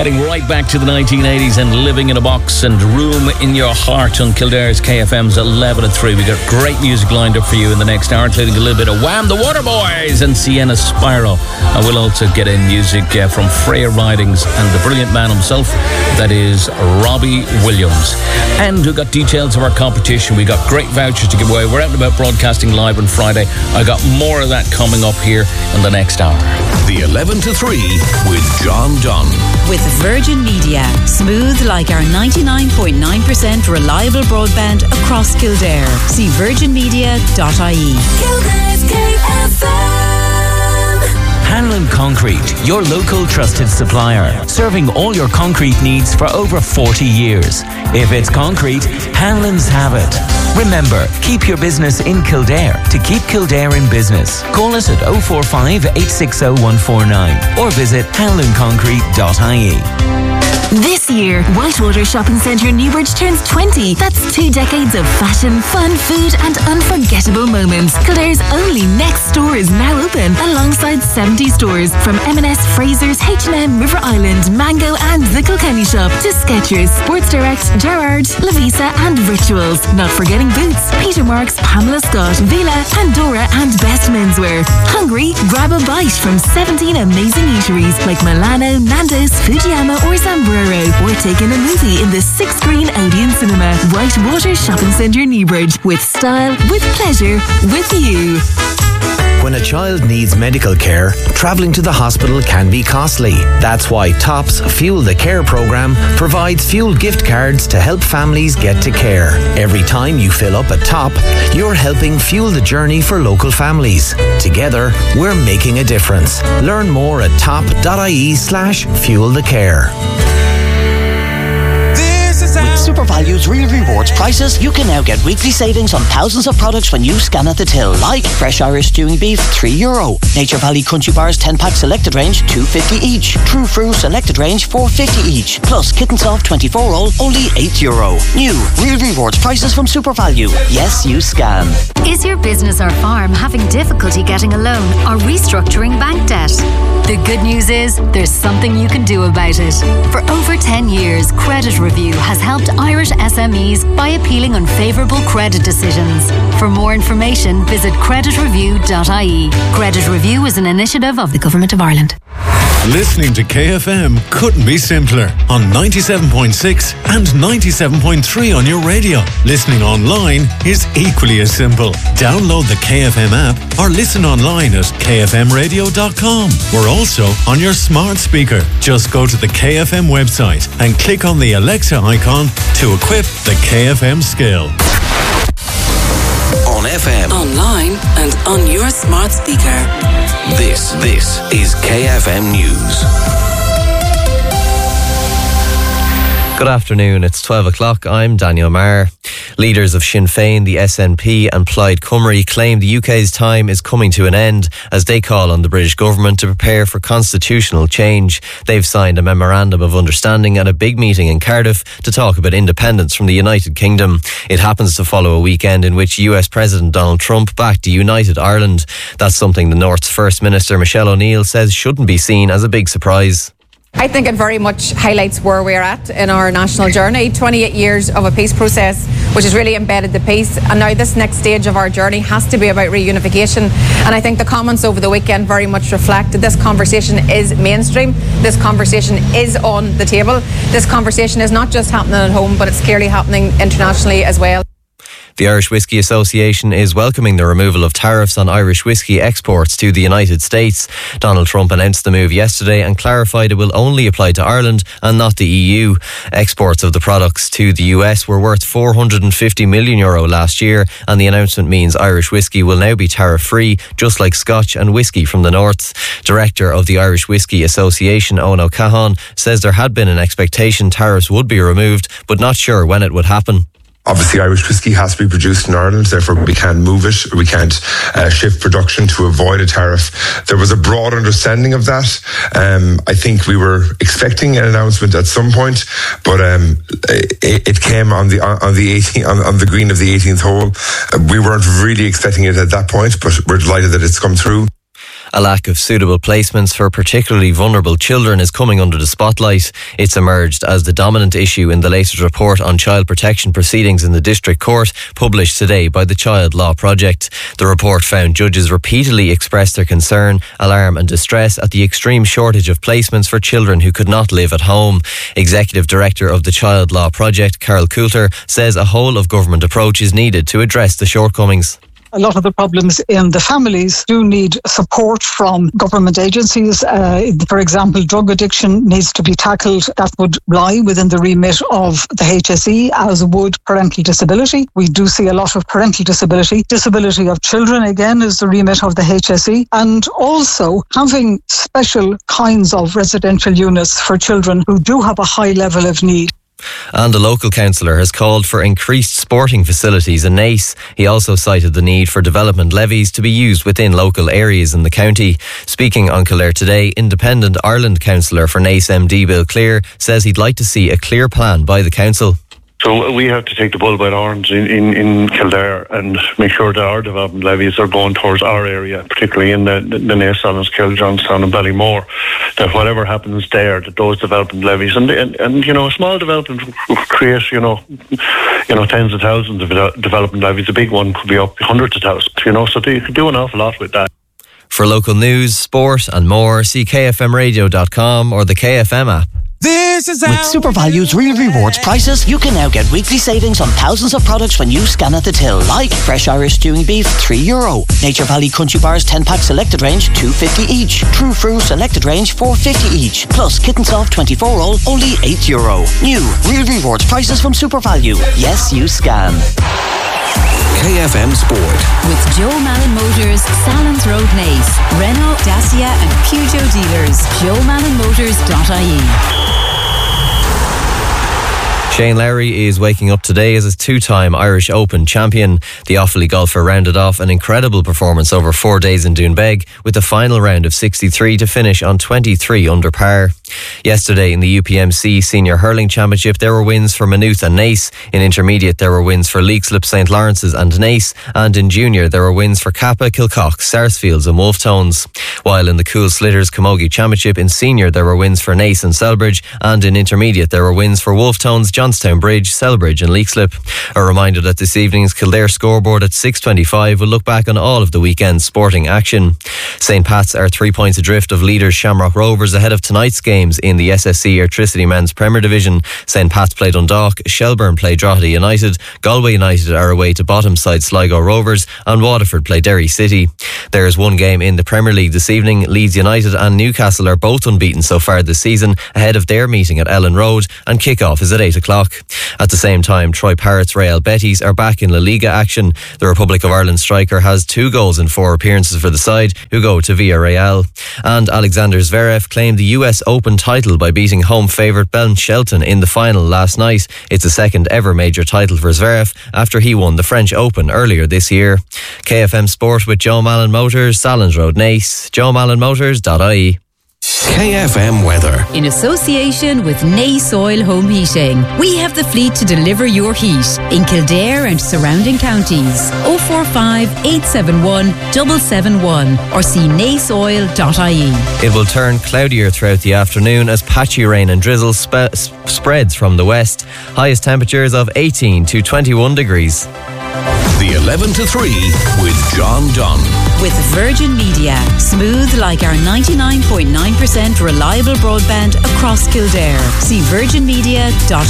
Heading right back to the 1980s and living in a box and room in your heart on Kildare's KFM's 11 at 3. We got great music lined up for you in the next hour, including a little bit of Wham! The Waterboys and Sienna Spyro. And we'll also get in music from Freya Ridings and the brilliant man himself, that is Robbie Williams. And we've got details of our competition. We got great vouchers to give away. We're out and about broadcasting live on Friday. I got more of that coming up here in the next hour. The 11 to 3 with John Dunn. With Virgin Media. Smooth like our 99.9% reliable broadband across Kildare. See virginmedia.ie. Kildare's KFM. Hanlon Concrete, your local trusted supplier, serving all your concrete needs for over 40 years. If it's concrete, Hanlon's have it. Remember, keep your business in Kildare to keep Kildare in business. Call us at 045 860 149 or visit hanlonconcrete.ie. This year, Whitewater Shopping Centre Newbridge turns 20. That's 2 decades of fashion, fun, food and unforgettable moments. Kildare's only next store is now open, alongside 70 stores from M&S, Fraser's, H&M, River Island, Mango and the Kilkenny Shop to Skechers, Sports Direct, Gerrard, Lavisa and Rituals. Not forgetting Boots, Peter Marks, Pamela Scott, Villa, Pandora and Best Menswear. Hungry? Grab a bite from 17 amazing eateries like Milano, Nando's, Fujiyama or Zambrero. Or take in a movie in the 6-screen Odeon Cinema. Whitewater Shopping Centre Newbridge. With style, with pleasure, with you. When a child needs medical care, travelling to the hospital can be costly. That's why TOP's Fuel the Care programme provides fuel gift cards to help families get to care. Every time you fill up at TOP, you're helping fuel the journey for local families. Together, we're making a difference. Learn more at top.ie/fuelthecare. With SuperValue's Real Rewards prices, you can now get weekly savings on thousands of products when you scan at the till, like Fresh Irish Stewing Beef, €3. Nature Valley Crunchy Bars 10-pack selected range, $2.50 each. True Fruit selected range, $4.50 each. Plus Kitten Soft 24-roll, only €8. New Real Rewards prices from SuperValue. Yes, you scan. Is your business or farm having difficulty getting a loan or restructuring bank debt? The good news is there's something you can do about it. For over 10 years, Credit Review has helped Irish SMEs by appealing unfavourable credit decisions. For more information, visit creditreview.ie. Credit Review is an initiative of the Government of Ireland. Listening to KFM couldn't be simpler on 97.6 and 97.3 on your radio. Listening online is equally as simple. Download the KFM app or listen online at kfmradio.com. We're also on your smart speaker. Just go to the KFM website and click on the Alexa icon to equip the KFM skill. On FM, online and on your smart speaker. This is KFM News. Good afternoon, it's 12 o'clock. I'm Daniel Maher. Leaders of Sinn Féin, the SNP and Plaid Cymru claim the UK's time is coming to an end as they call on the British government to prepare for constitutional change. They've signed a memorandum of understanding at a big meeting in Cardiff to talk about independence from the United Kingdom. It happens to follow a weekend in which US President Donald Trump backed a united Ireland. That's something the North's First Minister Michelle O'Neill says shouldn't be seen as a big surprise. I think it very much highlights where we're at in our national journey. 28 years of a peace process which has really embedded the peace, and now this next stage of our journey has to be about reunification. And I think the comments over the weekend very much reflect that this conversation is mainstream. This conversation is on the table. This conversation is not just happening at home, but it's clearly happening internationally as well. The Irish Whisky Association is welcoming the removal of tariffs on Irish whisky exports to the United States. Donald Trump announced the move yesterday and clarified it will only apply to Ireland and not the EU. Exports of the products to the US were worth €450 million last year, and the announcement means Irish whisky will now be tariff-free, just like Scotch and whisky from the north. Director of the Irish Whisky Association, Owen O'Cahan, says there had been an expectation tariffs would be removed, but not sure when it would happen. Obviously, Irish whisky has to be produced in Ireland, therefore we can't move it, we can't shift production to avoid a tariff. There was a broad understanding of that. I think we were expecting an announcement at some point, but it came on the green of the 18th hole. We weren't really expecting it at that point, but we're delighted that it's come through. A lack of suitable placements for particularly vulnerable children is coming under the spotlight. It's emerged as the dominant issue in the latest report on child protection proceedings in the District Court, published today by the Child Law Project. The report found judges repeatedly expressed their concern, alarm and distress at the extreme shortage of placements for children who could not live at home. Executive Director of the Child Law Project, Carol Coulter, says a whole-of-government approach is needed to address the shortcomings. A lot of the problems in the families do need support from government agencies. For example, drug addiction needs to be tackled. That would lie within the remit of the HSE, as would parental disability. We do see a lot of parental disability. Disability of children, again, is the remit of the HSE. And also having special kinds of residential units for children who do have a high level of need. And a local councillor has called for increased sporting facilities in Naas. He also cited the need for development levies to be used within local areas in the county. Speaking on Kildare Today, Independent Ireland councillor for Naas MD Bill Clear says he'd like to see a clear plan by the council. So we have to take the bull by the horns in Kildare and make sure that our development levies are going towards our area, particularly in the Naas, Salinskill, Johnstown and Ballymore, that whatever happens there, that those development levies, and you know, a small development will create, you know, tens of thousands of development levies. A big one could be up hundreds of thousands, you know, so you could do an awful lot with that. For local news, sport and more, see kfmradio.com or the KFM app. With SuperValue's Real Rewards prices, you can now get weekly savings on thousands of products when you scan at the till, like fresh Irish stewing beef, €3. Nature Valley Crunchy Bars 10-pack selected range, $2.50 each. True Fruit selected range, $4.50 each. Plus Kitten Soft 24-roll, only €8. New Real Rewards prices from SuperValue. Yes, you scan. KFM Sport. With Joe Malin Motors, Salins Road, Naas, Renault, Dacia and Peugeot dealers. JoeMalinMotors.ie. Shane Lowry is waking up today as a two-time Irish Open champion. The Offaly golfer rounded off an incredible performance over 4 days in Doonbeg with the final round of 63 to finish on 23 under par. Yesterday in the UPMC Senior Hurling Championship there were wins for Maynooth and Naas. In intermediate there were wins for Leixlip, St Lawrence's and Naas, and in junior there were wins for Kappa, Kilcock, Sarsfields and Wolftones. While in the Cool Slitters Camogie Championship in senior there were wins for Naas and Selbridge, and in intermediate there were wins for Wolftones, Johnstown Bridge, Selbridge and Leixlip. A reminder that this evening's Kildare scoreboard at 6:25 will look back on all of the weekend's sporting action. St Pat's are 3 points adrift of leaders Shamrock Rovers ahead of tonight's games in the SSC Airtricity Men's Premier Division. St Pat's play Dundalk, Shelburne play Drogheda United, Galway United are away to bottom side Sligo Rovers and Waterford play Derry City. There is one game in the Premier League this evening. Leeds United and Newcastle are both unbeaten so far this season ahead of their meeting at Ellen Road, and kick-off is at 8 o'clock. At the same time, Troy Parrott's Real Betis are back in La Liga action. The Republic of Ireland striker has 2 goals in 4 appearances for the side, who go to Villarreal. And Alexander Zverev claimed the US Open title by beating home favourite Ben Shelton in the final last night. It's the second ever major title for Zverev after he won the French Open earlier this year. KFM Sport with Joe Malin Motors, Salins Road, Naas, JoeMalinMotors.ie. KFM weather. In association with Naas Oil Home Heating. We have the fleet to deliver your heat in Kildare and surrounding counties. 045 871 771 or see naasoil.ie. It will turn cloudier throughout the afternoon as patchy rain and drizzle spreads from the west. Highest temperatures of 18 to 21 degrees. The 11 to 3 with John Dunn. With Virgin Media. Smooth like our 99.9% reliable broadband across Kildare. See virginmedia.ie.